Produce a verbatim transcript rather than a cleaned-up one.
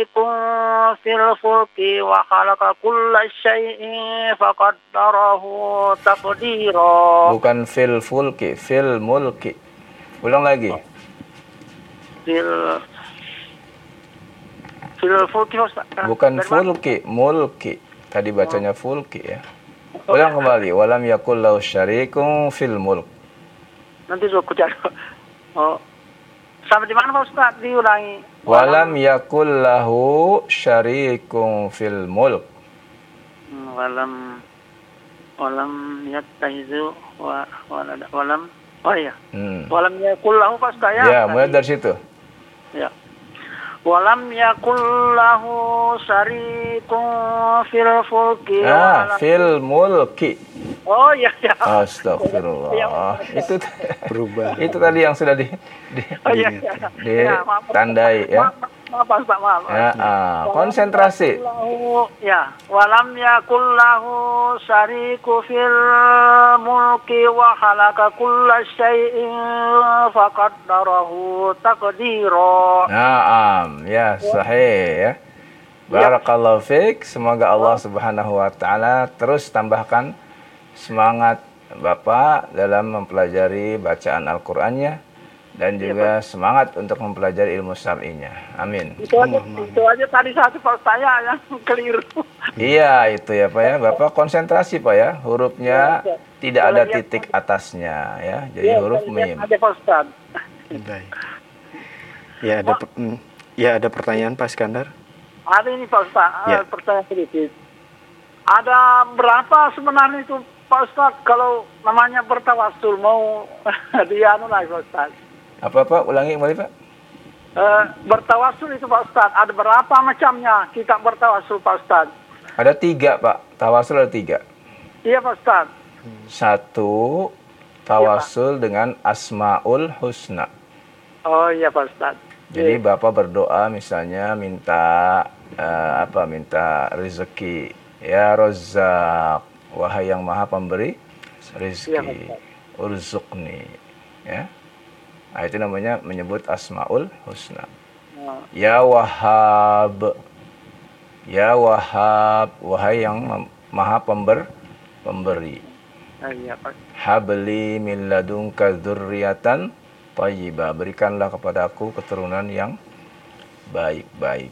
fil fulki wa khalaqa kulla syai'in faqaddarahu taqdira. Bukan fil fulki, fil mulki. Ulang lagi. Fil fil fulki Ustaz. Bukan fulki, mulki. Tadi bacanya fulki ya. Ulang kembali. Walam yakul lahu syarikun fil mulk. Nanti dulu aku cari. Oh. Sampai di mana Pak Ustaz? Diulangi. Walam yakul lahu syarikun fil mulk. Walam walam yattahizu wa walada walam oh iya. Hmm. Walam yakul lahu Pak Ustaz ya. Ya, mulai dari situ. Ya. Walam yakul lahu syarikun fil fulki ah, fil mulki. Oh iya ya. Astagfirullah. Ya, itu berubah. Itu tadi yang sudah di di, oh, iya, iya. di ya, tandai ya. Maaf, maaf Pak, maaf. Ya, ah, konsentrasi. Lahu, ya, walam yakul lahu syariku fil mulki wa khalaqa kulla syai'in faqaddarahu taqdira. Naam, ya sahih ya. Barakallahu fiik. Semoga Allah Subhanahu wa taala terus tambahkan semangat Bapak dalam mempelajari bacaan Al-Qur'annya dan juga ya, semangat untuk mempelajari ilmu syar'inya. Amin. Itu aja, itu aja tadi satu Pak saya yang keliru. Iya, itu ya Pak ya. Bapak konsentrasi Pak ya. Hurufnya ya, ya. tidak ada titik atasnya ya. Jadi ya, huruf mim. Ada Pak Ustaz. Baik. Ya ada per, ya ada pertanyaan Pak Iskandar. Ada ini Pak Ustaz, ya. pertanyaan sedikit. Ada berapa sebenarnya itu Pak Ustaz kalau namanya bertawasul mau dianu lagi Pak Ustaz? Apa Pak? Ulangi kembali Pak. Uh, bertawasul itu Pak Ustaz, ada berapa macamnya kita bertawasul Pak Ustaz? Ada tiga Pak, tawasul ada tiga. Iya Pak Ustaz. Satu, tawasul iya, dengan Asmaul Husna. Oh iya Pak Ustaz. Jadi Bapak berdoa misalnya minta uh, apa? Minta rezeki. Ya Razzaq, wahai yang maha pemberi rezeki. Ya, urzuqni. Ya. Nah, itu namanya menyebut Asmaul Husna. Oh. Ya Wahhab. Ya Wahhab, wahai yang maha pember pemberi. Oh, iya, Pak. Habli min ladunka dzurriatan thayyibah. Berikanlah kepada aku keturunan yang baik-baik.